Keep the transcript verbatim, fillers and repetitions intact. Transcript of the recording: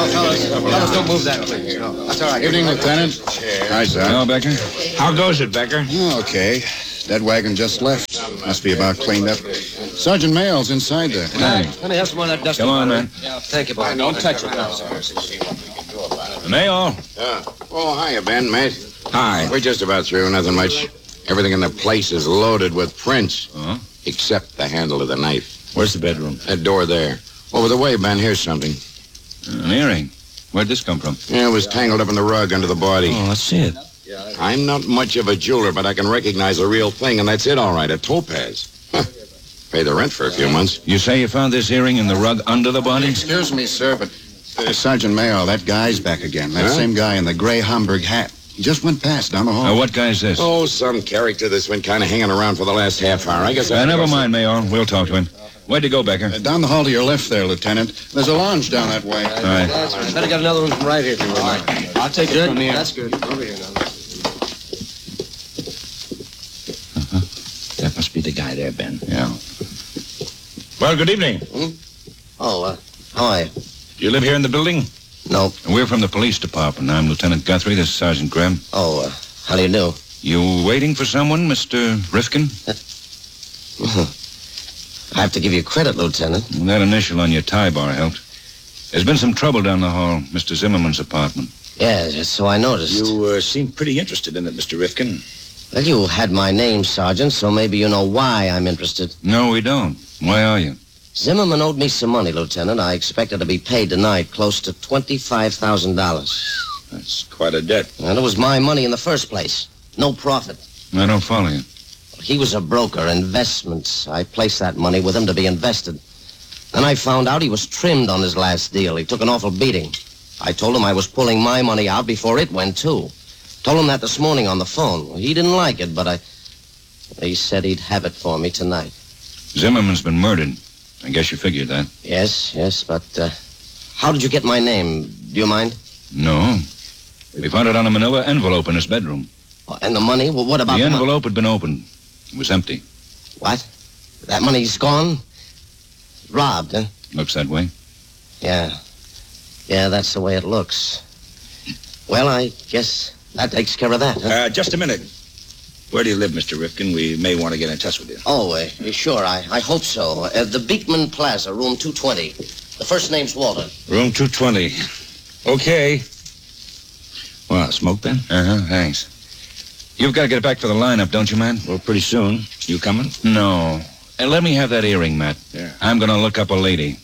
No, fellas. Fellas, don't move that, please. No, that's all right. Evening, Lieutenant. Hi, sir. Hello, Becker. How goes it, Becker? Oh, okay. That wagon just left. Must be about cleaned up. Sergeant Mayall's inside there. Hey. Let me have some more of that dusty. Come on, man. Yeah, thank you, boy. Don't touch it now, sir. Mayall. Yeah. Oh, hiya, Ben, mate. Hi. We're just about through. Nothing much. Everything in the place is loaded with prints. Uh-huh. Except the handle of the knife. Where's the bedroom? That door there. Over the way, Ben, here's something. An earring. Where'd this come from? Yeah, it was tangled up in the rug under the body. Oh, let's see it. I'm not much of a jeweler, but I can recognize a real thing, and that's it, all right, a topaz. Huh. Pay the rent for a few months. You say you found this earring in the rug under the body? Excuse me, sir, but uh, Sergeant Mayall, that guy's back again. That Huh? same guy in the gray Homburg hat. He just went past down the hall. Uh, what guy is this? Oh, some character that's been kind of hanging around for the last half hour. I guess I... Uh, never mind, Mayall. We'll talk to him. Where'd you go, Becker? Uh, down the hall to your left there, Lieutenant. There's a lounge down that way. All right. That's right. Better get another one from right here, if you will. All right. I'll take it from here. That's good. Over here now. That must be the guy there, Ben. Yeah. Well, good evening. Oh, uh, hi. Do you live here in the building? No. We're from the police department. I'm Lieutenant Guthrie. This is Sergeant Graham. Oh, uh, how do you do? You waiting for someone, Mister Rifkin? I have to give you credit, Lieutenant. That initial on your tie bar helped. There's been some trouble down the hall. Mister Zimmerman's apartment. Yeah, just so I noticed. You uh, seem pretty interested in it, Mister Rifkin. Well, you had my name, Sergeant, so maybe you know why I'm interested. No, we don't. Why are you? Zimmerman owed me some money, Lieutenant. I expected to be paid tonight, close to twenty-five thousand dollars. That's quite a debt. And it was my money in the first place. No profit. I don't follow you. He was a broker, investments. I placed that money with him to be invested. Then I found out he was trimmed on his last deal. He took an awful beating. I told him I was pulling my money out before it went, too. Told him that this morning on the phone. He didn't like it, but I... He said he'd have it for me tonight. Zimmerman's been murdered. I guess you figured that. Yes, yes, but... Uh, how did you get my name? Do you mind? No. We found it on a manila envelope in his bedroom. Oh, and the money? Well, what about The the mo- envelope had been opened. It was empty. What? That money's gone? Robbed, huh? Looks that way. Yeah. Yeah, that's the way it looks. Well, I guess that takes care of that, huh? Uh, just a minute. Where do you live, Mister Rifkin? We may want to get in touch with you. Oh, uh, sure, I, I hope so. Uh, the Beekman Plaza, room two twenty. The first name's Walter. Room two twenty. Okay. Well, smoke, Ben? Uh-huh, thanks. You've got to get back for the lineup, don't you, man? Well, pretty soon. You coming? No. And let me have that earring, Matt. Yeah. I'm going to look up a lady.